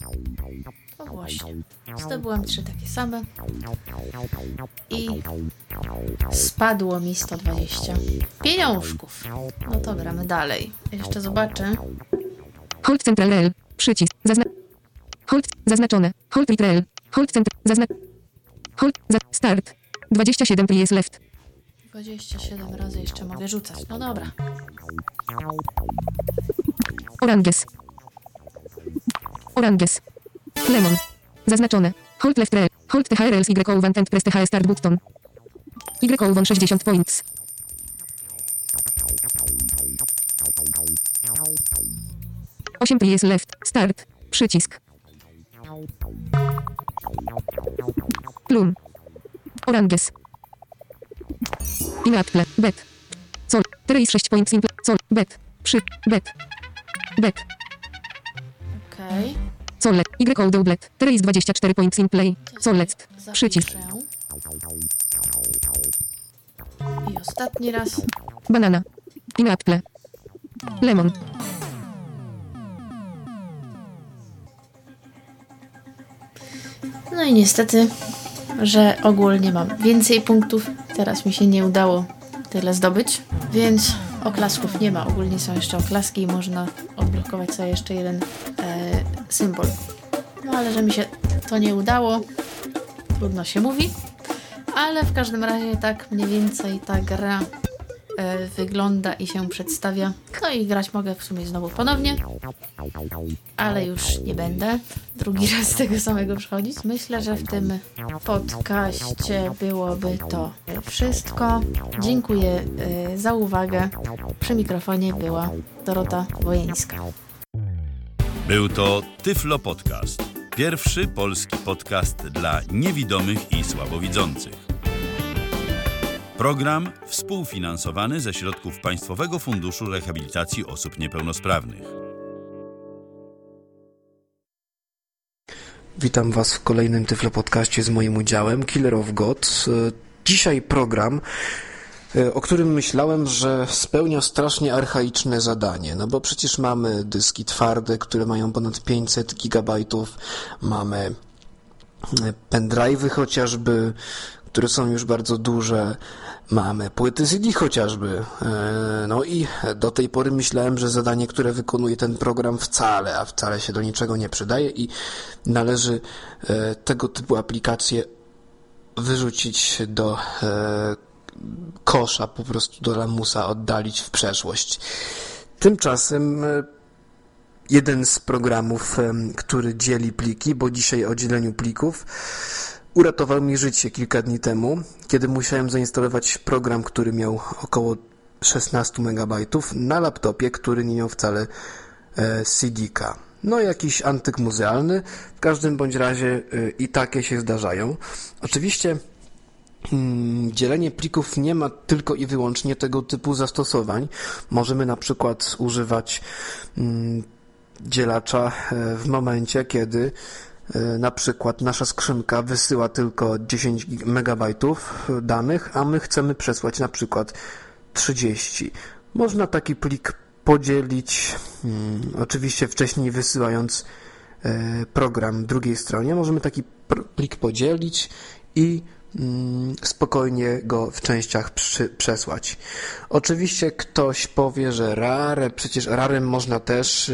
No właśnie, zdobyłam 3 takie same i spadło mi 120 pieniążków. No to gramy dalej. Jeszcze zobaczę. Hold Central Rel. Przycisk. Hold. Zaznaczone. Hold Rel. Hold Central. Hold. Start. 27 jest left. 27 razy jeszcze mogę rzucać. No dobra. Oranges. Oranges. Lemon. Zaznaczone. Hold left rel. Hold the HRLs Y1 and press the H start button. Y1 60 points. Osiem jest left. Start. Przycisk. Plum. Oranges. Inapple. Bet. Sol. Teraz 6 points simple. Sol. Bet. Bet. Bet. Okej. Sollet. Y doublet. Teraz 24 points in play. Sollet. Przycisk. Zapiszę. I ostatni raz. Banana. Inapple. Lemon. No i niestety, że ogólnie mam więcej punktów. Teraz mi się nie udało tyle zdobyć, więc oklasków nie ma. Ogólnie są jeszcze oklaski i można odblokować sobie jeszcze jeden symbol. No ale że mi się to nie udało, trudno się mówi. Ale w każdym razie tak mniej więcej ta gra wygląda i się przedstawia. No i grać mogę w sumie znowu ponownie, ale już nie będę drugi raz tego samego przechodzić. Myślę, że w tym podcaście byłoby to wszystko. Dziękuję za uwagę. Przy mikrofonie była Dorota Wojeńska. Był to Tyflo Podcast. Pierwszy polski podcast dla niewidomych i słabowidzących. Program współfinansowany ze środków Państwowego Funduszu Rehabilitacji Osób Niepełnosprawnych. Witam Was w kolejnym Tyflo Podcaście z moim udziałem, Killer of God. Dzisiaj program, o którym myślałem, że spełnia strasznie archaiczne zadanie, no bo przecież mamy dyski twarde, które mają ponad 500 gigabajtów, mamy pendrive'y chociażby, które są już bardzo duże, mamy płyty CD chociażby, no i do tej pory myślałem, że zadanie, które wykonuje ten program wcale się do niczego nie przydaje i należy tego typu aplikacje wyrzucić do kosza, po prostu do lamusa, oddalić w przeszłość. Tymczasem jeden z programów, który dzieli pliki, bo dzisiaj o dzieleniu plików, uratował mi życie kilka dni temu, kiedy musiałem zainstalować program, który miał około 16 MB na laptopie, który nie miał wcale CD-ka. No jakiś antyk muzealny, w każdym bądź razie i takie się zdarzają. Oczywiście dzielenie plików nie ma tylko i wyłącznie tego typu zastosowań. Możemy na przykład używać dzielacza w momencie, kiedy na przykład nasza skrzynka wysyła tylko 10 MB danych, a my chcemy przesłać na przykład 30. Można taki plik podzielić, oczywiście wcześniej wysyłając program drugiej stronie. Możemy taki plik podzielić i spokojnie go w częściach przesłać. Oczywiście ktoś powie, że rare, przecież rarem można też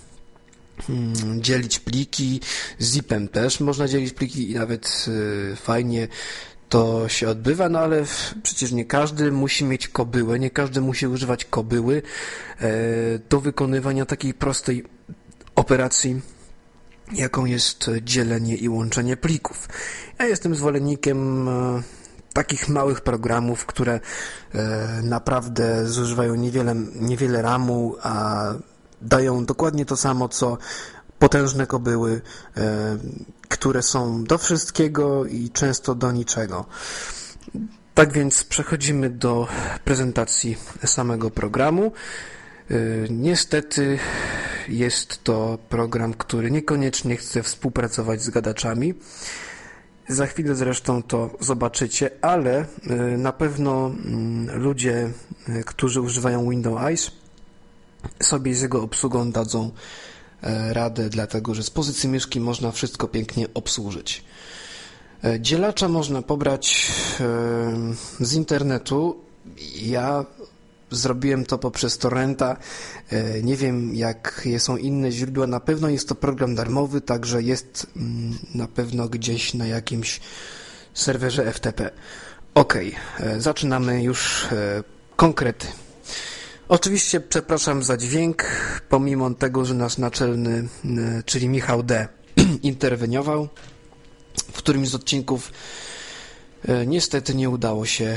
dzielić pliki, zipem też można dzielić pliki i nawet fajnie to się odbywa, no ale przecież nie każdy musi mieć kobyłę, nie każdy musi używać kobyły do wykonywania takiej prostej operacji, jaką jest dzielenie i łączenie plików. Ja jestem zwolennikiem takich małych programów, które naprawdę zużywają niewiele ramu, a dają dokładnie to samo, co potężne kobyły, które są do wszystkiego i często do niczego. Tak więc przechodzimy do prezentacji samego programu. Niestety jest to program, który niekoniecznie chce współpracować z gadaczami. Za chwilę zresztą to zobaczycie, ale na pewno ludzie, którzy używają Windows Eyes, sobie z jego obsługą dadzą radę, dlatego że z pozycji myszki można wszystko pięknie obsłużyć. Dzielacza można pobrać z internetu. Ja zrobiłem to poprzez torrenta. Nie wiem, jakie są inne źródła. Na pewno jest to program darmowy, także jest na pewno gdzieś na jakimś serwerze FTP. Okej, zaczynamy już konkrety. Oczywiście przepraszam za dźwięk, pomimo tego, że nasz naczelny, czyli Michał D. interweniował. W którymś z odcinków niestety nie udało się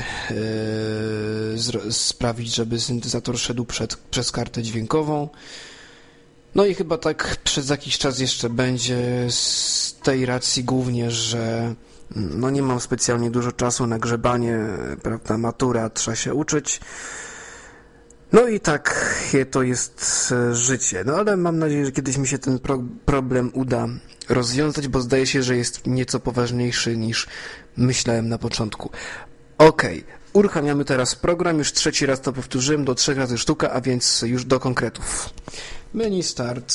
sprawić, żeby syntezator szedł przez kartę dźwiękową. No i chyba tak przez jakiś czas jeszcze będzie z tej racji głównie, że no nie mam specjalnie dużo czasu na grzebanie, prawda, matura, trzeba się uczyć. No i tak to jest życie. No ale mam nadzieję, że kiedyś mi się ten problem uda rozwiązać, bo zdaje się, że jest nieco poważniejszy niż myślałem na początku. Okej, uruchamiamy teraz program, już 3. raz to powtórzyłem, do 3 razy sztuka, a więc już do konkretów. Menu Start.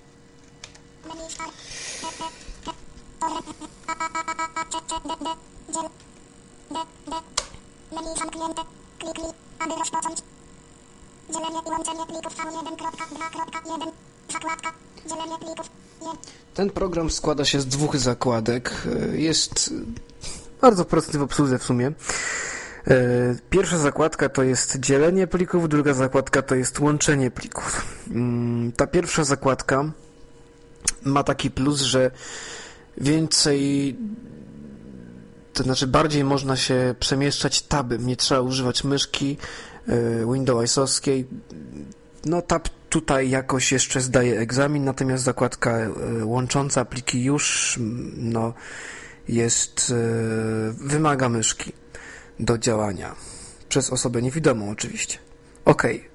Menu zamknięte. Kliknij, aby rozpocząć. Dzielenie i łączenie plików V1.2.1. Zakładka. Dzielenie plików. Ten program składa się z 2 zakładek. Jest bardzo prosty w obsłudze w sumie. Pierwsza zakładka to jest dzielenie plików, druga zakładka to jest łączenie plików. Ta pierwsza zakładka ma taki plus, że więcej, to znaczy bardziej można się przemieszczać tabem, nie trzeba używać myszki Windowsowskiej. No tab tutaj jakoś jeszcze zdaje egzamin, natomiast zakładka łącząca pliki już jest, wymaga myszki do działania. Przez osobę niewidomą oczywiście. Okej.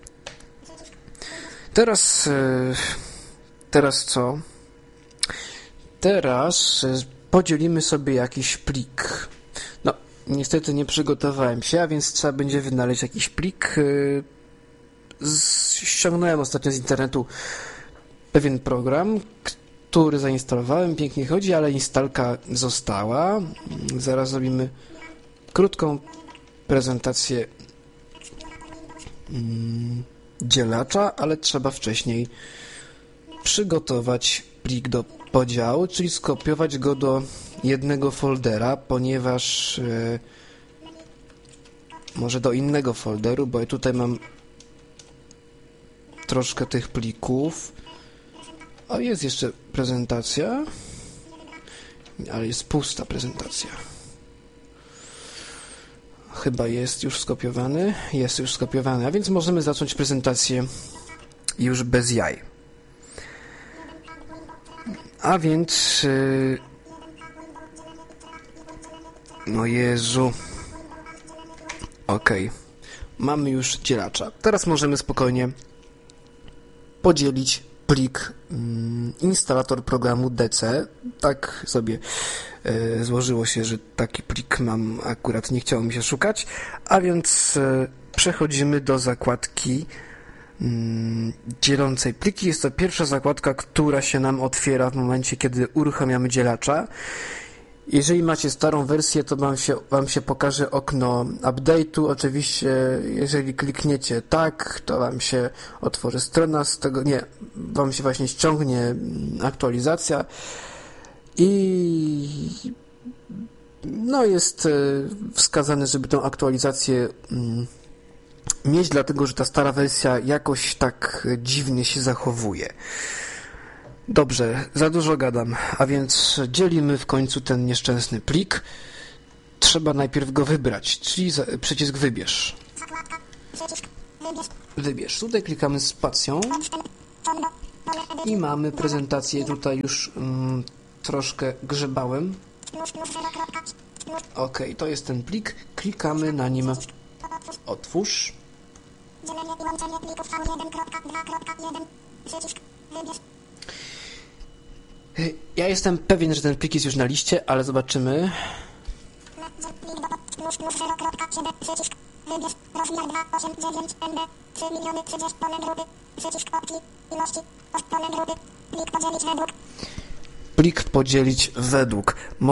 Teraz co? Teraz podzielimy sobie jakiś plik. No, niestety nie przygotowałem się, a więc trzeba będzie wynaleźć jakiś plik. Ściągnąłem ostatnio z internetu pewien program, który zainstalowałem, pięknie chodzi, ale instalka została. Zaraz zrobimy krótką prezentację dzielacza, ale trzeba wcześniej przygotować plik do podziału, czyli skopiować go do jednego foldera, ponieważ może do innego folderu, bo ja tutaj mam troszkę tych plików. O, jest jeszcze prezentacja, ale jest pusta prezentacja. Chyba jest już skopiowany. Jest już skopiowany, a więc możemy zacząć prezentację już bez jaj. A więc... No Jezu. Okej. Mamy już dzielacza. Teraz możemy spokojnie podzielić plik instalator programu DC. Tak sobie złożyło się, że taki plik mam, akurat nie chciało mi się szukać, a więc przechodzimy do zakładki dzielącej pliki. Jest to pierwsza zakładka, która się nam otwiera w momencie, kiedy uruchamiamy dzielacza. Jeżeli macie starą wersję, to wam się pokaże okno update'u. Oczywiście, jeżeli klikniecie tak, to wam się otworzy strona z tego, nie, wam się właśnie ściągnie aktualizacja i no jest wskazane, żeby tą aktualizację mieć, dlatego że ta stara wersja jakoś tak dziwnie się zachowuje. Dobrze, za dużo gadam, a więc dzielimy w końcu ten nieszczęsny plik. Trzeba najpierw go wybrać, czyli przycisk wybierz. Wybierz. Tutaj klikamy spacją i mamy prezentację. Tutaj już troszkę grzebałem. Ok, to jest ten plik. Klikamy na nim otwórz. Ja jestem pewien, że ten plik jest już na liście, ale zobaczymy. Wybierz rozmiar 289 MB 3 miliony 30 pole grupy. Przycisk opcji. Ilości. Pole grupy. Plik podzielić według. Plik podzielić według.